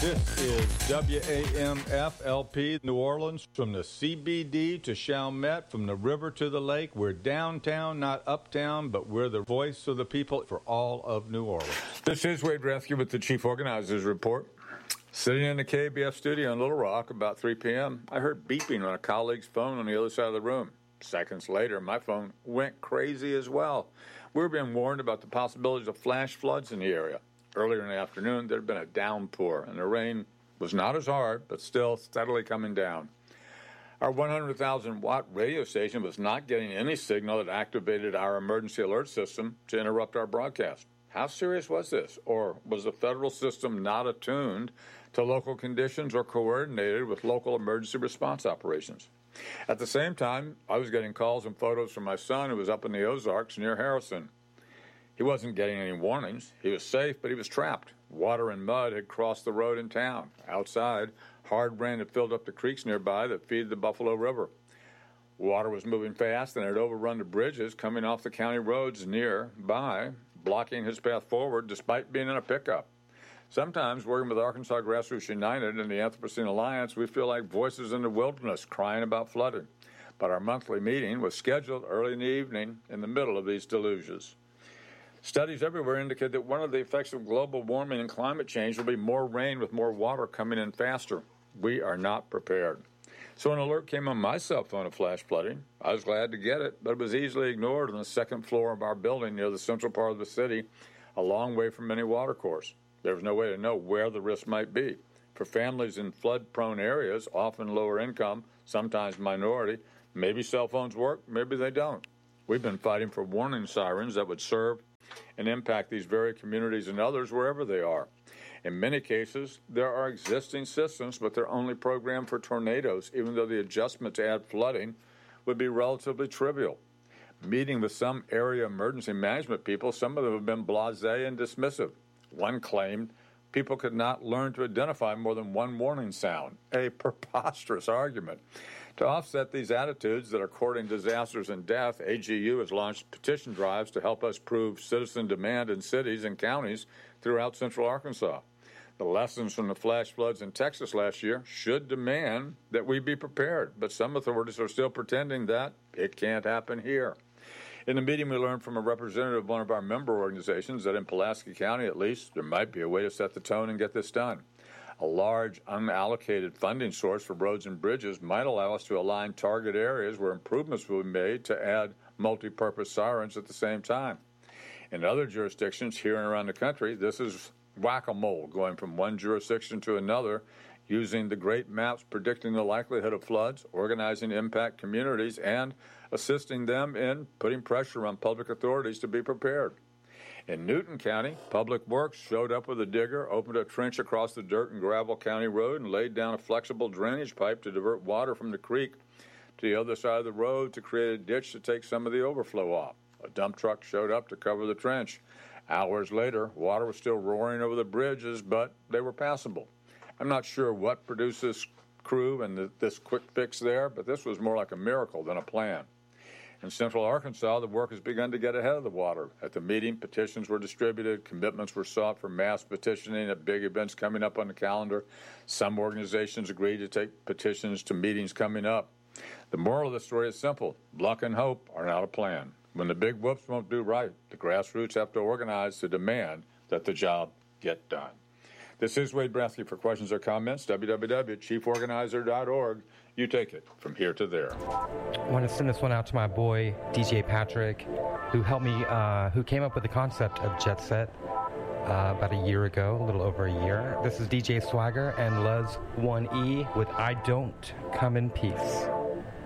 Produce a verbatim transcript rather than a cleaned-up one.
This is W A M F L P New Orleans, from the C B D to Chalmette, from the river to the lake. We're downtown, not uptown, but we're the voice of the people for all of New Orleans. This is Wade Rescue with the Chief Organizers Report. Sitting in the K B F studio in Little Rock about three p.m., I heard beeping on a colleague's phone on the other side of the room. Seconds later, my phone went crazy as well. We were being warned about the possibilities of flash floods in the area. Earlier in the afternoon, there had been a downpour, and the rain was not as hard, but still steadily coming down. Our one hundred thousand watt radio station was not getting any signal that activated our emergency alert system to interrupt our broadcast. How serious was this? Or was the federal system not attuned to local conditions or coordinated with local emergency response operations? At the same time, I was getting calls and photos from my son, who was up in the Ozarks near Harrison. He wasn't getting any warnings. He was safe, but he was trapped. Water and mud had crossed the road in town. Outside, hard rain had filled up the creeks nearby that feed the Buffalo River. Water was moving fast and had overrun the bridges coming off the county roads nearby, blocking his path forward despite being in a pickup. Sometimes, working with Arkansas Grassroots United and the Anthropocene Alliance, we feel like voices in the wilderness crying about flooding. But our monthly meeting was scheduled early in the evening in the middle of these deluges. Studies everywhere indicate that one of the effects of global warming and climate change will be more rain with more water coming in faster. We are not prepared. So an alert came on my cell phone of flash flooding. I was glad to get it, but it was easily ignored on the second floor of our building near the central part of the city, a long way from any watercourse. There was no way to know where the risk might be. For families in flood-prone areas, often lower income, sometimes minority, maybe cell phones work, maybe they don't. We've been fighting for warning sirens that would serve and impact these very communities and others wherever they are. In many cases, there are existing systems, but they're only programmed for tornadoes, even though the adjustment to add flooding would be relatively trivial. Meeting with some area emergency management people, some of them have been blasé and dismissive. One claimed people could not learn to identify more than one warning sound, a preposterous argument. To offset these attitudes that are courting disasters and death, A G U has launched petition drives to help us prove citizen demand in cities and counties throughout central Arkansas. The lessons from the flash floods in Texas last year should demand that we be prepared, but some authorities are still pretending that it can't happen here. In the meeting, we learned from a representative of one of our member organizations that in Pulaski County, at least, there might be a way to set the tone and get this done. A large unallocated funding source for roads and bridges might allow us to align target areas where improvements will be made to add multi-purpose sirens at the same time. In other jurisdictions here and around the country, this is whack-a-mole, going from one jurisdiction to another, using the great maps predicting the likelihood of floods, organizing impact communities, and assisting them in putting pressure on public authorities to be prepared. In Newton County, Public Works showed up with a digger, opened a trench across the dirt and gravel county road, and laid down a flexible drainage pipe to divert water from the creek to the other side of the road to create a ditch to take some of the overflow off. A dump truck showed up to cover the trench. Hours later, water was still roaring over the bridges, but they were passable. I'm not sure what produced this crew and the, this quick fix there, but this was more like a miracle than a plan. In central Arkansas, the work has begun to get ahead of the water. At the meeting, petitions were distributed, commitments were sought for mass petitioning at big events coming up on the calendar. Some organizations agreed to take petitions to meetings coming up. The moral of the story is simple. Luck and hope are not a plan. When the big whoops won't do right, the grassroots have to organize to demand that the job get done. This is Wade Bradley. For questions or comments, w w w dot chief organizer dot org. You take it from here to there. I want to send this one out to my boy, D J Patrick, who helped me, uh, who came up with the concept of Jet Set uh, about a year ago, a little over a year. This is D J Swagger and Luz one E with I Don't Come in Peace.